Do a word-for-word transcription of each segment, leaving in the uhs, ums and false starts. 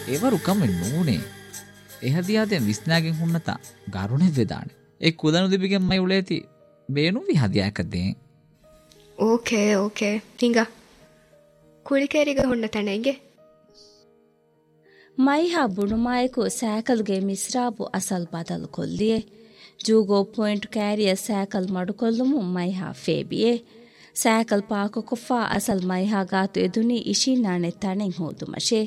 ඒවරු කම නූනේ එහදියාදෙන් විස්නාගෙන් හුන්නතා ගරුණෙ වෙදානේ ඒ කුදනු දිබිගෙන් මයි උලේති බේනු විහදියාකදේ okay okay ಹಿಂಗ ಕುಳಿಕೇರಿಗೆ ಹುಣ್ಣ ತಣೆಗೆ ಮೈಹಾ ಬುಣುಮಾಯಕು ಸ್ಯಾಕಲ್ಗೆ ಮಿಸ್ರಾಬು ಅಸಲ್ ಬದಲು ಕೊಲ್ಲಿಯೆ ಜೂಗೋ ಪಾಯಿಂಟ್ ಕ್ಯಾರಿಯ ಸ್ಯಾಕಲ್ ಮಡುಕೊಲ್ಲುಮು ಮೈಹಾ ಫೇಬಿಯೆ ಸ್ಯಾಕಲ್ ಪಾಕು ಕೊಫಾ ಅಸಲ್ ಮೈಹಾ ಗಾತು ಎದುನಿ ಇಶಿನಾಣೆ ತಣೆಂ ಹೋದು ಮಶೆ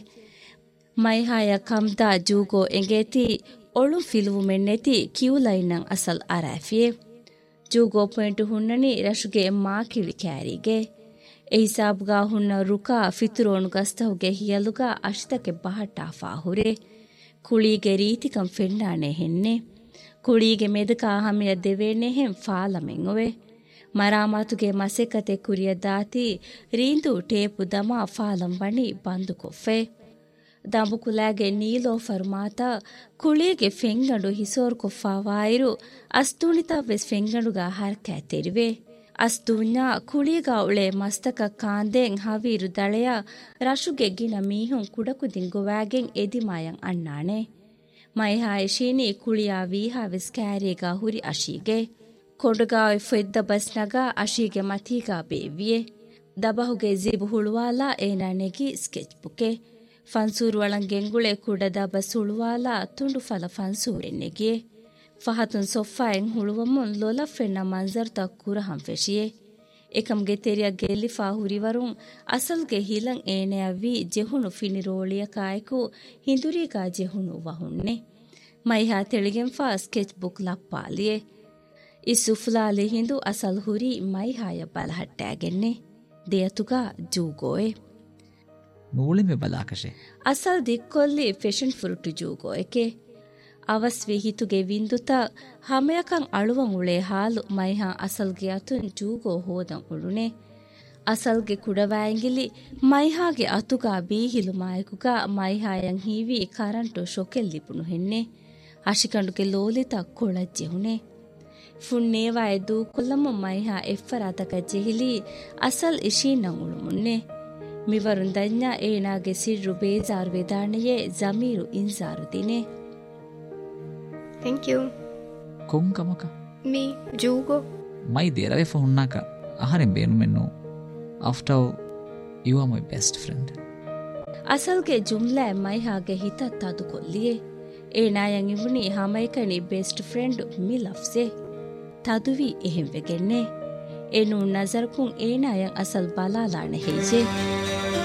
ಮೈಹಾಯ ಕಮ್ದಾ ಜೂಗೋ ಎಂಗೇತಿ ಒಳು ಫಿಲುವು ಮೆನ್ನೆತಿ ಕ್ಯೂಲೈನಂ ಅಸಲ್ ಅರಾಫಿಯೆ ಜೂಗೋ ಪಾಯಿಂಟ್ ಹುಣ್ಣನಿ ರಶುಗೆ ಮಾ ಕಿಳಿ ಕ್ಯಾರಿಗೆ ಎ ಹಿಸಾಬ್ಗಾ ಹುಣ್ಣ ರುಕಾ ಫಿತುರೋಣು ಗಸ್ತಹುಗೆ ಹಿಯಲುಗಾ ಅಶಿತಕ್ಕೆ ಬಹಟ್ಟಾಫಾ ಹುರೆ ಕುಳಿಗೆ ರೀತಿಕಂ ಫೆಂಡಾಣೆ ಹೆನ್ನೆ ಕುಳಿಗೆ ಮೆದಕಾ ಹಮಿಯ ದೆವೇನೆ ಹೆಂ ಫಾಲಮೆಂಗುವೆ ಮರಾಮಾತುಗೆ ಮಸೆಕತೆ ಕುರಿಯ ದಾತಿ ರೀಂದು ಟೇಪು ದಮಾ ಫಾಲಂ ಬಣಿ ಬಂದು ಕೊಫೆ ದಂಬುಕುಲಾಗೆ ನೀಲೋ ಫರ್ಮಾತ ಕುಳಿಗೆ ಫೆಂಗಂಡು ಹಿಸೋರ್ ಕೊಫಾವಾಯಿರು ಅಸ್ತೂಣಿತ ವೆಸ್ ಫೆಂಗಂಡುಗಾ ಹರ್ಕ್ಯಾ ತೆರಿವೆ ಅಸ್ತೂಣ್ಯಾ ಕುಳಿಗಾ ಉಳೆ ಮಸ್ತಕ ಕಾಂದೆಂ ಹವೀರು ದಳೆಯ ರಶುಗೆ ಗಿನ ಮೀಹುಂ ಕುಡಕುದಿಂ ಗೊವಾಗೆಂ ಎದಿಮಾಯಂ ಅಣ್ಣಾಣೆ ಮೈಹಾಯ ಶೀನಿ ಕುಳಿಯಾ ವೀಹಾ ವೆಸ್ ಕ್ಯಾರಿಗಾ ಹುರಿ ಅಶೀಗೆ ಕೊಂಡುಗಾವೆ ಫೆದ್ದ ಬಸ್ನಗಾ ಅಶೀಗೆ ಮತೀಗಾ ಬೇವಿಯೆ ದಬಹುಗೆ ಜಿಬು ಹುಳುವಾಲಾ ಏನಾನೆಗಿ ಸ್ಕೆಚ್ ಬುಕೆ ಫನ್ಸೂರು ಒಳಂಗೆಂಗುಳೆ ಕುಡದ ಬಸ್ ಹುಳುವಾಲಾ ತುಂಡು ಫಲ ಫನ್ಸೂರೆನ್ನೆಗಿಯೆ ಫಹತುನ್ ಸೊಫ್ಫಾಯೆಂ ಹುಳುವಮುನ್ ಲೊಲಫೆನ್ನ ಮಂಜರ್ ತಕ್ಕೂರ ಹಂಫೆಶಿಯೆ ಏಕಂಗೆ ತೆರಿಯ ಗೆಲ್ಲಿಫಾ ಹುರಿವರುಂ ಅಸಲ್ಗೆ ಹಿಲಂ ಏನೆಯವಿ ಜೆಹುಣು ಫಿನಿರೋಳಿಯ ಕಾಯಕು ಹಿಂದುರಿಗಾ ಜೆಹುಣು ವಹುಣ್ಣೆ ಮೈಹಾ ತೆಳಿಗೆಂಫಾ ಸ್ಕೆಚ್ ಬುಕ್ ಲಪ್ಪಾಲಿಯೆ ಇಸುಫುಲಾಲಿ ಹಿಂದು ಅಸಲ್ ಹುರಿ ಮೈಹಾಯ ಬಲಹಟ್ಟಾಗೆನ್ನೆ ದೇಯತುಗಾ ಜೂಗೋಯೆ ನೂಳಿಮೆ ಬಲಾಕಶೆ ಅಸಲ್ ದಿಕ್ಕೊಲ್ಲಿ ಫೆಷನ್ ಫುರುಟು ಜೂಗೋಯಕೆ ಅವಸ್ವಿ ಹಿತುಗೆ ವಿಂದುತ ಹಮೆಯಕಂ ಅಳುವಂ ಉಳೆ ಹಾಲು ಮೈಹಾ ಅಸಲ್ಗೆ ಅತುನ್ ಜೂಗೋ ಹೋದಂ ಉಳುನೆ ಅಸಲ್ಗೆ ಕುಡವಾಯಂಗಿಲಿ ಮೈಹಾಗೆ ಅತುಗಾ ಬೀಹಿಲು ಮಾಯಕುಗಾ ಮೈಹಾಯಂ ಹೀವಿ ಕರಂಟು ಶೊಕೆಲ್ಲಿಪುನು ಹೆನ್ನೆ ಅಶಿಕಂಡುಗೆ ಲೋಲಿತ ಕೊಳಜ್ಜೆಹುನೆ ಫುಣ್ಣೇವಾಯ ದೂಕುಲ್ಲಮ ಮೈಹಾ ಎಫ್ಫರಾತಕ ಜೆಹಿಲಿ ಅಸಲ್ ಇಶೀನಂ ಉಳುಮುನ್ನೆ ಮಿವರುನ್ ದನ್ಯಾ ಏನಾಗೆ ಸಿರ್ರು ಬೇಜಾರು ವೆದಾಣೆಯೇ Zameer ಇನ್ಸಾರು ದಿನೆ thank you ಕೊಂಕಮಕ me ಜೂಗೋ my ದೇರವೆ ಫುನ್ನಾಕ ಆಹಾರೆ ಬೇನು ಮೆನ್ನು after you are my best friend ಅಸಲ್ಗೆ ಜುಮ್ಲಾ ಮೈಹಾಗೆ ಹಿತ ತದು ಕೊಲ್ಲಿಯೆ ಏನಾಯಂ ಇವುನಿ ಹಮೈಕನಿ ಬೆಸ್ಟ್ ಫ್ರೆಂಡ್ ಮಿ ಲಫ್ಸೆ ತದುವಿ ಎಹೆಂ ವೆಗೆನ್ನೆ ಎನು ನಜರ್ಕುಂ ಏನಾಯಂ ಅಸಲ್ ಬಲಾಲಾಣೆ ಹೇಜೆ